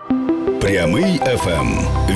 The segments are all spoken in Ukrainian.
Прямий ФМ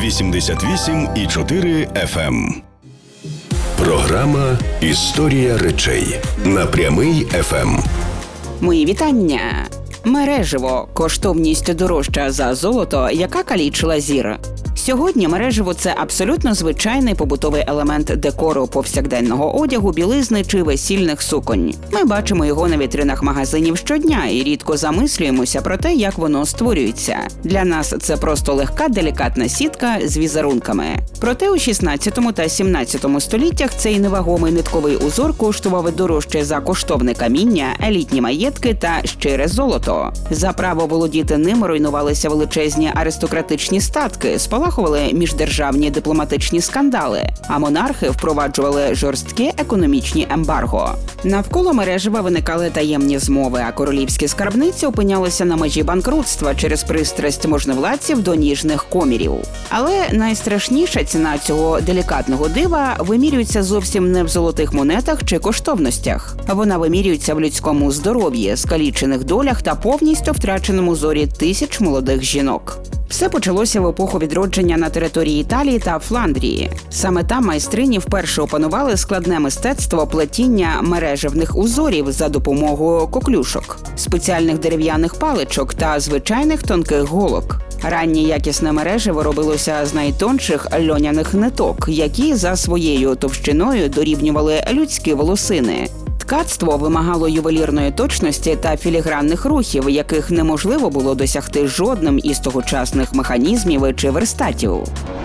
88,4 FM. Програма «Історія речей» на Прямий ФМ. Мої вітання. Мережево – коштовність дорожча за золото, яка калічила зір. Сьогодні мережево – це абсолютно звичайний побутовий елемент декору повсякденного одягу, білизни чи весільних суконь. Ми бачимо його на вітринах магазинів щодня і рідко замислюємося про те, як воно створюється. Для нас це просто легка, делікатна сітка з візерунками. Проте у 16 та 17 століттях цей невагомий нитковий узор коштував дорожче за коштовне каміння, елітні маєтки та щире золото. За право володіти ним руйнувалися величезні аристократичні статки, спалахували міждержавні дипломатичні скандали, а монархи впроваджували жорсткі економічні ембарго. Навколо мережева виникали таємні змови, а королівські скарбниці опинялися на межі банкрутства через пристрасть можновладців до ніжних комірів. Але найстрашніша ціна цього делікатного дива вимірюється зовсім не в золотих монетах чи коштовностях. Вона вимірюється в людському здоров'ї, скалічених долях та повністю втраченому зорі тисяч молодих жінок. Все почалося в епоху відродження на території Італії та Фландрії. Саме там майстрині вперше опанували складне мистецтво плетіння мережевних узорів за допомогою коклюшок, спеціальних дерев'яних паличок та звичайних тонких голок. Раннє якісне мережево робилося з найтонших льоняних ниток, які за своєю товщиною дорівнювали людські волосини. Ткацтво вимагало ювелірної точності та філігранних рухів, яких неможливо було досягти жодним із тогочасних механізмів чи верстатів.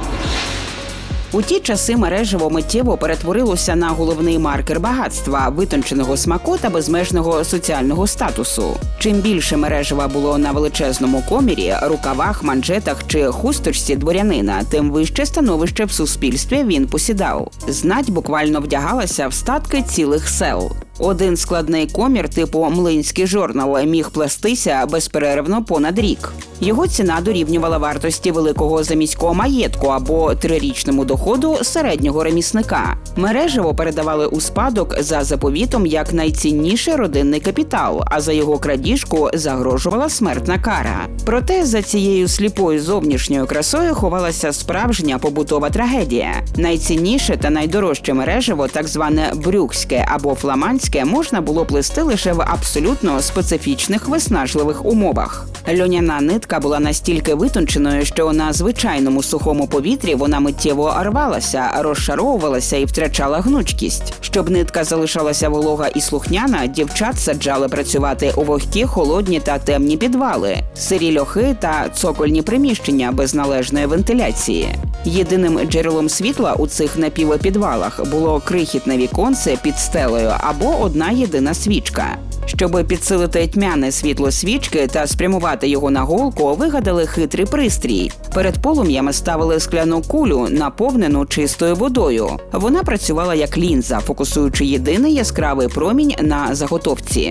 У ті часи мережево миттєво перетворилося на головний маркер багатства, витонченого смаку та безмежного соціального статусу. Чим більше мережева було на величезному комірі, рукавах, манжетах чи хусточці дворянина, тим вище становище в суспільстві він посідав. Знать буквально вдягалася в статки цілих сел. Один складний комір типу «Млинський журнал» міг плестися безперервно понад рік. Його ціна дорівнювала вартості великого заміського маєтку або трирічному доходу середнього ремісника. Мережево передавали у спадок за заповітом як найцінніший родинний капітал, а за його крадіжку загрожувала смертна кара. Проте за цією сліпою зовнішньою красою ховалася справжня побутова трагедія. Найцінніше та найдорожче мережево, так зване брюхське або фламандське, можна було плести лише в абсолютно специфічних виснажливих умовах. Льоняна нитка була настільки витонченою, що на звичайному сухому повітрі вона миттєво рвалася, розшаровувалася і втрачала гнучкість. Щоб нитка залишалася волога і слухняна, дівчат саджали працювати у вогкі, холодні та темні підвали, сирі льохи та цокольні приміщення без належної вентиляції. Єдиним джерелом світла у цих напівпідвалах було крихітне віконце під стелею або одна єдина свічка. Щоб підсилити тьмяне світло свічки та спрямувати його на голку, вигадали хитрий пристрій. Перед полум'ями ставили скляну кулю, наповнену чистою водою. Вона працювала як лінза, фокусуючи єдиний яскравий промінь на заготовці.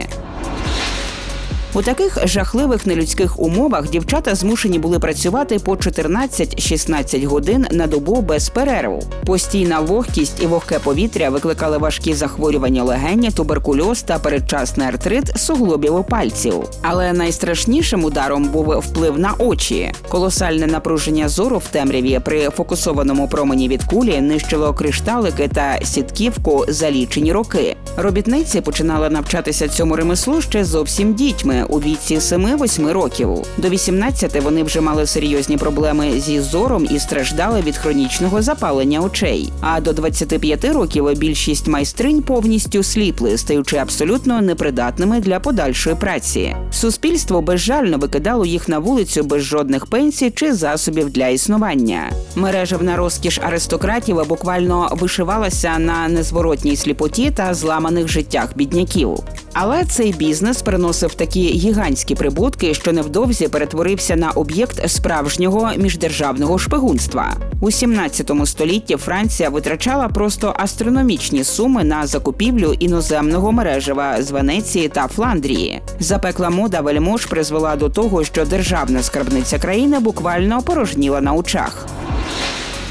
У таких жахливих нелюдських умовах дівчата змушені були працювати по 14-16 годин на добу без перерв. Постійна вогкість і вогке повітря викликали важкі захворювання легені, туберкульоз та передчасний артрит суглобів пальців. Але найстрашнішим ударом був вплив на очі. Колосальне напруження зору в темряві при фокусованому промені від кулі нищило кришталики та сітківку за лічені роки. Робітниці починали навчатися цьому ремеслу ще зовсім дітьми, у віці 7-8 років. До 18 вони вже мали серйозні проблеми зі зором і страждали від хронічного запалення очей. А до 25 років більшість майстринь повністю сліпли, стаючи абсолютно непридатними для подальшої праці. Суспільство безжально викидало їх на вулицю без жодних пенсій чи засобів для існування. Мережевна розкіш аристократів буквально вишивалася на незворотній сліпоті та зламаних життях бідняків. Але цей бізнес приносив такі гігантські прибутки, що невдовзі перетворився на об'єкт справжнього міждержавного шпигунства. У 17 столітті Франція витрачала просто астрономічні суми на закупівлю іноземного мережева з Венеції та Фландрії. Запекла мода вельмож призвела до того, що державна скарбниця країни буквально порожніла на очах.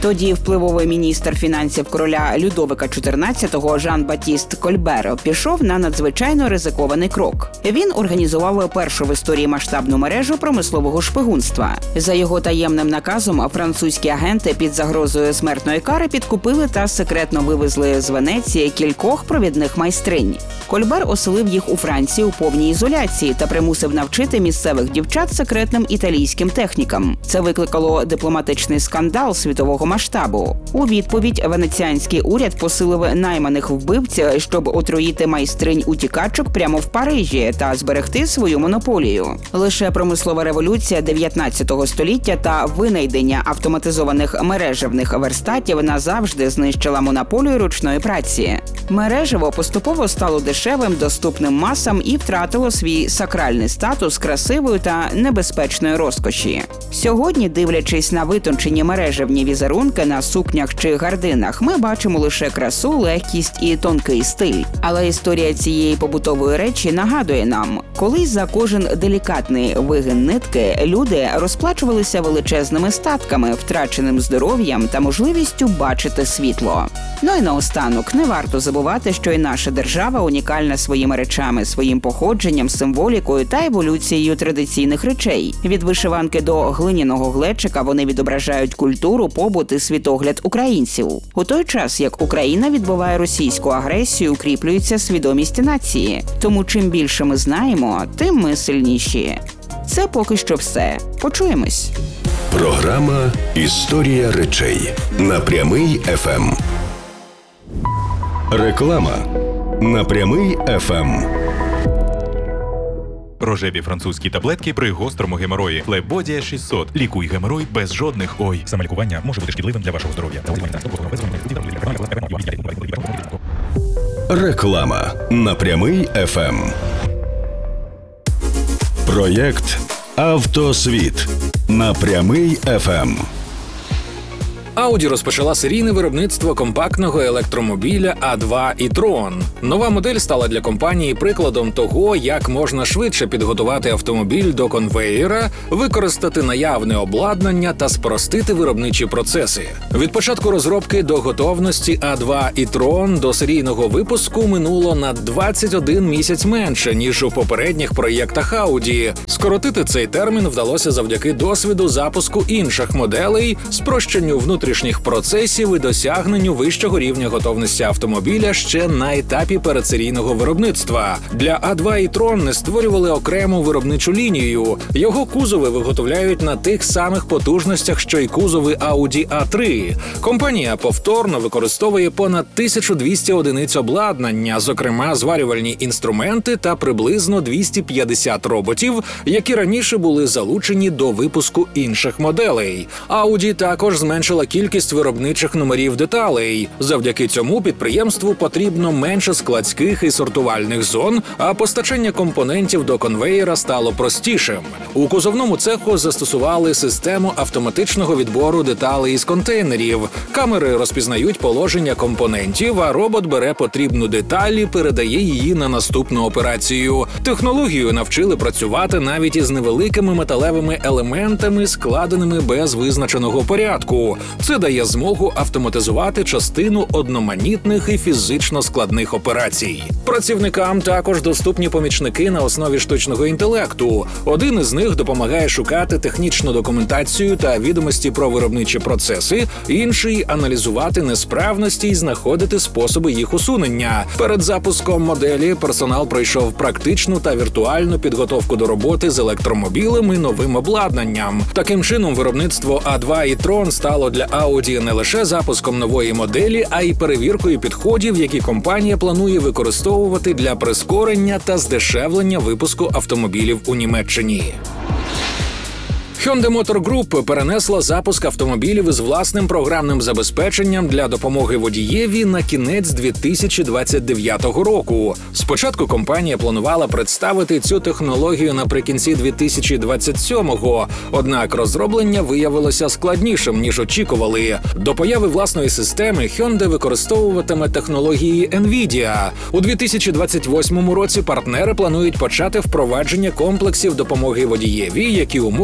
Тоді впливовий міністр фінансів короля Людовика XIV Жан-Батіст Кольбер пішов на надзвичайно ризикований крок. Він організував першу в історії масштабну мережу промислового шпигунства. За його таємним наказом французькі агенти під загрозою смертної кари підкупили та секретно вивезли з Венеції кількох провідних майстринь. Кольбер оселив їх у Франції у повній ізоляції та примусив навчити місцевих дівчат секретним італійським технікам. Це викликало дипломатичний скандал світового масштабу. У відповідь венеціанський уряд посилив найманих вбивців, щоб отруїти майстринь-утікачок прямо в Парижі та зберегти свою монополію. Лише промислова революція 19 століття та винайдення автоматизованих мережевних верстатів назавжди знищила монополію ручної праці. Мережево поступово стало дешевим, доступним масам і втратило свій сакральний статус красивої та небезпечної розкоші. Сьогодні, дивлячись на витончені мережевні візерунки на сукнях чи гардинах, ми бачимо лише красу, легкість і тонкий стиль. Але історія цієї побутової речі нагадує нам, колись за кожен делікатний вигин нитки люди розплачувалися величезними статками, втраченим здоров'ям та можливістю бачити світло. Ну і наостанок, не варто забувати, що і наша держава унікальна своїми речами, своїм походженням, символікою та еволюцією традиційних речей. Від вишиванки до глиняного глечика вони відображають культуру, побут і світогляд українців. У той час, як Україна відбиває російську агресію, укріплюється свідомість нації. Тому чим більше ми знаємо, тим ми сильніші. Це поки що все. Почуємось. Програма «Історія речей» на Прямий ФМ. Реклама на Прямий ФМ. Рожеві французькі таблетки при гострому геморої. Флебодія 600. Лікуй геморой без жодних «ой». Самолікування може бути шкідливим для вашого здоров'я. Реклама на Прямий ФМ. Проєкт «Автосвіт» на Прямий ФМ. Audi розпочала серійне виробництво компактного електромобіля A2 e-tron. Нова модель стала для компанії прикладом того, як можна швидше підготувати автомобіль до конвеєра, використати наявне обладнання та спростити виробничі процеси. Від початку розробки до готовності A2 e-tron до серійного випуску минуло на 21 місяць менше, ніж у попередніх проєктах Audi. Скоротити цей термін вдалося завдяки досвіду запуску інших моделей, спрощенню внутрішніх процесів і досягненню вищого рівня готовності автомобіля ще на етапі передсерійного виробництва. Для A2 e-tron не створювали окрему виробничу лінію. Його кузови виготовляють на тих самих потужностях, що й кузови Audi A3. Компанія повторно використовує понад 1200 одиниць обладнання, зокрема зварювальні інструменти та приблизно 250 роботів, які раніше були залучені до випуску інших моделей. Audi також зменшила кількість виробничих номерів деталей. Завдяки цьому підприємству потрібно менше складських і сортувальних зон, а постачання компонентів до конвеєра стало простішим. У кузовному цеху застосували систему автоматичного відбору деталей із контейнерів. Камери розпізнають положення компонентів, а робот бере потрібну деталь і передає її на наступну операцію. Технологію навчили працювати навіть із невеликими металевими елементами, складеними без визначеного порядку. Це дає змогу автоматизувати частину одноманітних і фізично складних операцій. Працівникам також доступні помічники на основі штучного інтелекту. Один із них допомагає шукати технічну документацію та відомості про виробничі процеси, інший – аналізувати несправності і знаходити способи їх усунення. Перед запуском моделі персонал пройшов практичну та віртуальну підготовку до роботи з електромобілем і новим обладнанням. Таким чином, виробництво A2 e-tron стало для Audi не лише запуском нової моделі, а й перевіркою підходів, які компанія планує використовувати для прискорення та здешевлення випуску автомобілів у Німеччині. Hyundai Motor Group перенесла запуск автомобілів із власним програмним забезпеченням для допомоги водієві на кінець 2029 року. Спочатку компанія планувала представити цю технологію наприкінці 2027-го, однак розроблення виявилося складнішим, ніж очікували. До появи власної системи Hyundai використовуватиме технології NVIDIA. У 2028 році партнери планують почати впровадження комплексів допомоги водієві, які умовно називають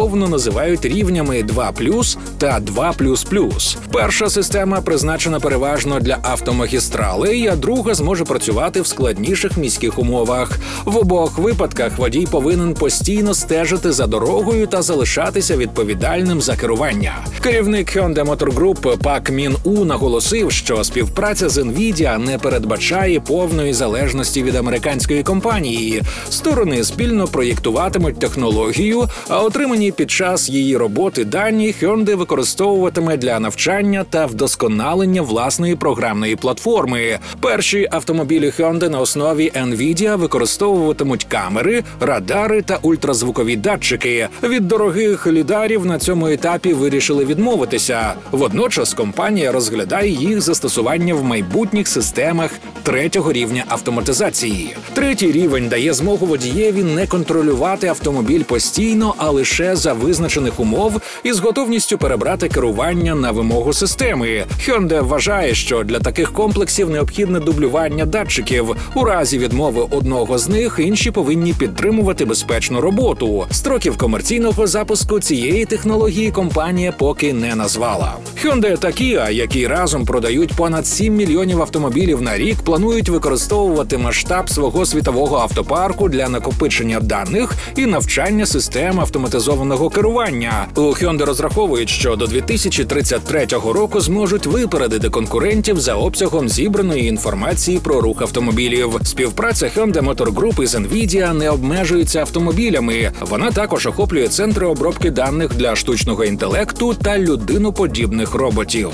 називають рівнями 2+, та 2++. Перша система призначена переважно для автомагістралей, а друга зможе працювати в складніших міських умовах. В обох випадках водій повинен постійно стежити за дорогою та залишатися відповідальним за керування. Керівник Hyundai Motor Group Пак Мін У наголосив, що співпраця з NVIDIA не передбачає повної залежності від американської компанії. Сторони спільно проєктуватимуть технологію, а отримані під час її роботи дані Hyundai використовуватиме для навчання та вдосконалення власної програмної платформи. Перші автомобілі Hyundai на основі NVIDIA використовуватимуть камери, радари та ультразвукові датчики. Від дорогих лідарів на цьому етапі вирішили відмовитися. Водночас компанія розглядає їх застосування в майбутніх системах третього рівня автоматизації. Третій рівень дає змогу водієві не контролювати автомобіль постійно, а лише за визначених умов і з готовністю перебрати керування на вимогу системи. Hyundai вважає, що для таких комплексів необхідне дублювання датчиків. У разі відмови одного з них інші повинні підтримувати безпечну роботу. Строків комерційного запуску цієї технології компанія поки не назвала. Hyundai та Kia, які разом продають понад 7 мільйонів автомобілів на рік, планують використовувати масштаб свого світового автопарку для накопичення даних і навчання систем автоматизованого керування. У Hyundai розраховують, що до 2033 року зможуть випередити конкурентів за обсягом зібраної інформації про рух автомобілів. Співпраця Hyundai Motor Group із NVIDIA не обмежується автомобілями. Вона також охоплює центри обробки даних для штучного інтелекту та людиноподібних роботів.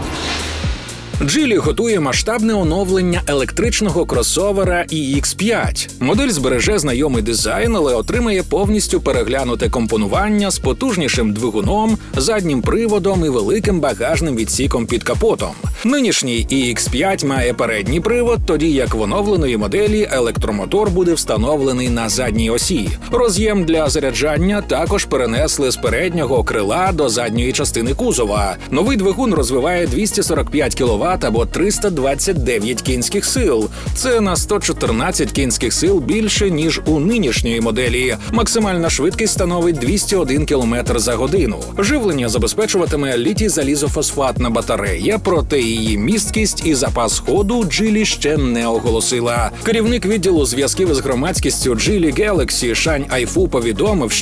Geely готує масштабне оновлення електричного кросовера EX5. Модель збереже знайомий дизайн, але отримає повністю переглянуте компонування з потужнішим двигуном, заднім приводом і великим багажним відсіком під капотом. Нинішній EX5 має передній привод, тоді як в оновленої моделі електромотор буде встановлений на задній осі. Роз'єм для заряджання також перенесли з переднього крила до задньої частини кузова. Новий двигун розвиває 245 кВт або 329 кінських сил. Це на 114 кінських сил більше, ніж у нинішньої моделі. Максимальна швидкість становить 201 км за годину. Живлення забезпечуватиме літій-залізофосфатна батарея, проте її місткість і запас ходу Geely ще не оголосила. Керівник відділу зв'язків із громадськістю Geely Galaxy Шань Айфу повідомив,